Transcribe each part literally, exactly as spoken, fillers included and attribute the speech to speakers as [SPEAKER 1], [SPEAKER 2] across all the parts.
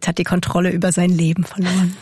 [SPEAKER 1] hat die Kontrolle über sein Leben verloren.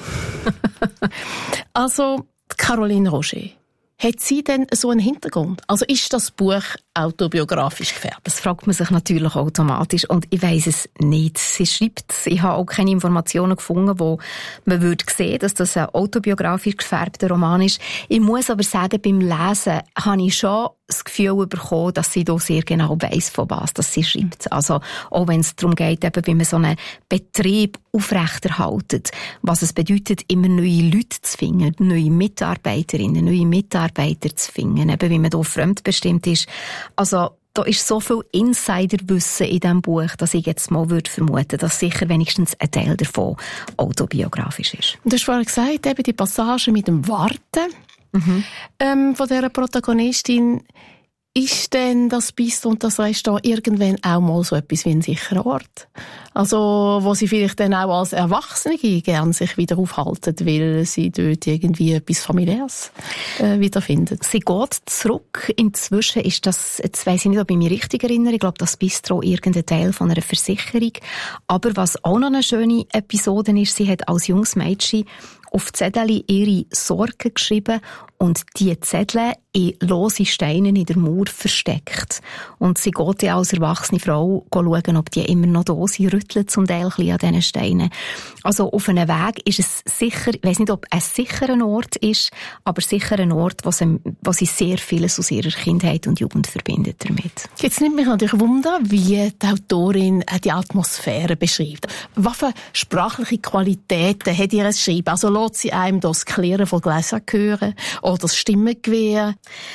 [SPEAKER 2] Also, Caroline Roger, hat sie denn so einen Hintergrund? Also ist das Buch autobiografisch gefärbt?
[SPEAKER 1] Das fragt man sich natürlich automatisch und ich weiss es nicht. Sie schreibt, ich habe auch keine Informationen gefunden, wo man würde sehen, dass das ein autobiografisch gefärbter Roman ist. Ich muss aber sagen, beim Lesen habe ich schon das Gefühl bekommen, dass sie da sehr genau weiss, von was dass sie schreibt. Also auch wenn es darum geht, eben, wie man so einen Betrieb aufrechterhaltet, was es bedeutet, immer neue Leute zu finden, neue Mitarbeiterinnen, neue Mitarbeiter zu finden, eben wie man da fremdbestimmt ist. Also da ist so viel Insiderwissen in diesem Buch, dass ich jetzt mal würde vermuten, dass sicher wenigstens ein Teil davon autobiografisch ist.
[SPEAKER 2] Du hast vorhin gesagt, eben die Passage mit dem Warten mhm. ähm, von dieser Protagonistin. Ist denn das Bistro und das Restaurant irgendwann auch mal so etwas wie ein sicherer Ort? Also, wo sie vielleicht dann auch als Erwachsene gerne sich wieder aufhalten, weil sie dort irgendwie etwas Familiäres äh, wiederfinden.
[SPEAKER 1] Sie geht zurück. Inzwischen ist das, jetzt weiss ich nicht, ob ich mich richtig erinnere, ich glaube, das Bistro irgendein Teil von einer Versicherung. Aber was auch noch eine schöne Episode ist, sie hat als junges Mädchen auf Zettel ihre Sorgen geschrieben und die Zettel in lose Steine in der Mauer versteckt. Und sie geht ja als erwachsene Frau schauen, ob die immer noch da sind, rüttelt zum Teil ein bisschen an diesen Steinen. Also auf einem Weg ist es sicher, ich weiss nicht, ob es ein sicherer Ort ist, aber sicher ein Ort, wo sie, wo sie sehr vieles aus ihrer Kindheit und Jugend verbindet damit.
[SPEAKER 2] Jetzt nimmt mich natürlich Wunder, wie die Autorin die Atmosphäre beschreibt. Was für sprachliche Qualitäten hat ihr es Schreiben? Also lässt sie einem das Klirren von Gläsern hören oder das Stimmengewehr?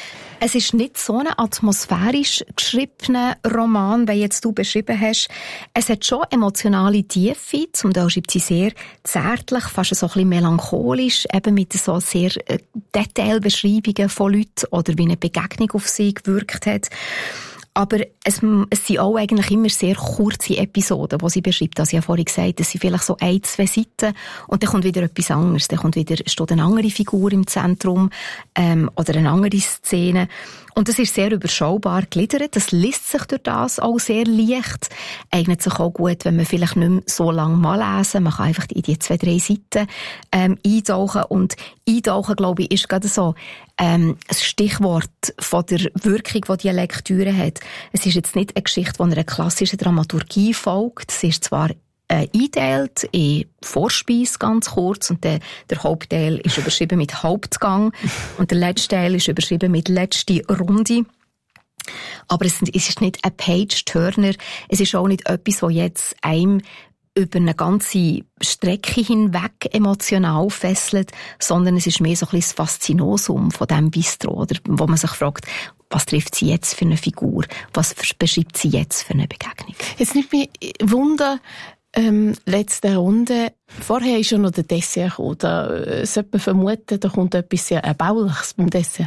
[SPEAKER 1] Es ist nicht so ein atmosphärisch geschriebener Roman, wie jetzt du beschrieben hast. Es hat schon emotionale Tiefe. Zum Teil schreibt sie sehr zärtlich, fast so ein bisschen melancholisch, eben mit so sehr Detailbeschreibungen von Leuten oder wie eine Begegnung auf sie gewirkt hat. Aber es, es sind auch eigentlich immer sehr kurze Episoden, die sie beschreibt. Also ich habe vorhin gesagt, es sind vielleicht so ein, zwei Seiten und dann kommt wieder etwas anderes. Dann kommt wieder, steht eine andere Figur im Zentrum ähm, oder eine andere Szene. Und das ist sehr überschaubar gegliedert. Das liest sich durch das auch sehr leicht. Eignet sich auch gut, wenn man vielleicht nicht mehr so lange mal lesen. Man kann einfach in die zwei, drei Seiten ähm, eintauchen. Und eintauchen, glaube ich, ist gerade so ähm, ein Stichwort von der Wirkung, die diese Lektüre hat. Es ist jetzt nicht eine Geschichte, die einer klassischen Dramaturgie folgt. Es ist zwar Äh, eingeteilt in Vorspeise ganz kurz und der, der Hauptteil ist überschrieben mit Hauptgang und der letzte Teil ist überschrieben mit letzte Runde. Aber es ist nicht ein Page-Turner, es ist auch nicht etwas, das jetzt einem über eine ganze Strecke hinweg emotional fesselt, sondern es ist mehr so ein bisschen das Faszinosum von diesem Bistro, oder, wo man sich fragt, was trifft sie jetzt für eine Figur, was beschreibt sie jetzt für eine Begegnung.
[SPEAKER 2] Jetzt nimmt mich Wunder, Ähm, letzte Runde. Vorher ist schon noch der Dessert gekommen. Da äh, sollte man vermuten, da kommt etwas sehr Erbauliches beim Dessert.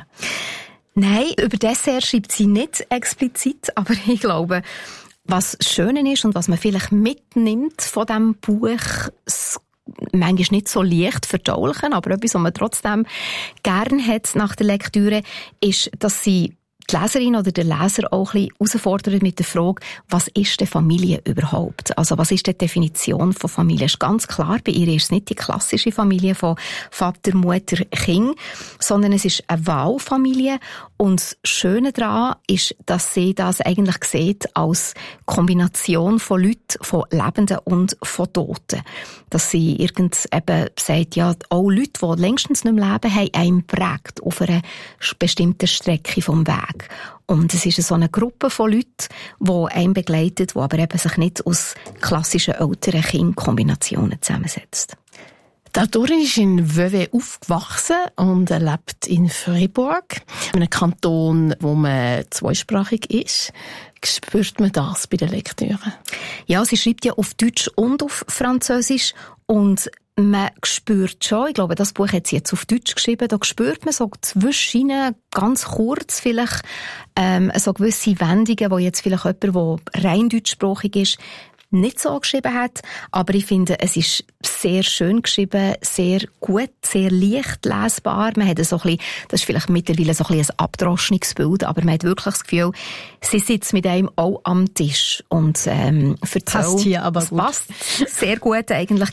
[SPEAKER 1] Nein, über Dessert schreibt sie nicht explizit, aber ich glaube, was schön ist und was man vielleicht mitnimmt von diesem Buch, manchmal nicht so leicht verdaulichen, aber etwas, was man trotzdem gern hat nach der Lektüre, ist, dass sie die Leserin oder der Leser auch ein bisschen herausfordert mit der Frage, was ist denn Familie überhaupt? Also was ist die Definition von Familie? Es ist ganz klar, bei ihr ist es nicht die klassische Familie von Vater, Mutter, Kind, sondern es ist eine Wahlfamilie. Und das Schöne daran ist, dass sie das eigentlich sieht als Kombination von Leuten, von Lebenden und von Toten. Dass sie irgend eben sagt, ja, auch Leute, die längstens nicht mehr leben, haben einen prägt auf einer bestimmten Strecke vom Weg. Und es ist so eine Gruppe von Leuten, die einen begleitet, die aber eben sich nicht aus klassischen Eltern-Kind-Kombinationen zusammensetzt.
[SPEAKER 2] Die Autorin ist in Vevey aufgewachsen und lebt in Fribourg, in einem Kanton, wo man zweisprachig ist. Spürt man das bei der Lektüre?
[SPEAKER 1] Ja, sie schreibt ja auf Deutsch und auf Französisch und man spürt schon, ich glaube, das Buch hat sie jetzt auf Deutsch geschrieben, da spürt man so zwischen ganz kurz vielleicht ähm, so gewisse Wendungen, wo jetzt vielleicht jemand, der rein deutschsprachig ist, nicht so geschrieben hat, aber ich finde, es ist sehr schön geschrieben, sehr gut, sehr leicht lesbar. Man hat so ein bisschen, das ist vielleicht mittlerweile so ein bisschen ein abgedroschenes Bild, aber man hat wirklich das Gefühl, sie sitzt mit einem auch am Tisch und ähm,
[SPEAKER 2] passt hier aber
[SPEAKER 1] gut.
[SPEAKER 2] Passt
[SPEAKER 1] sehr gut eigentlich.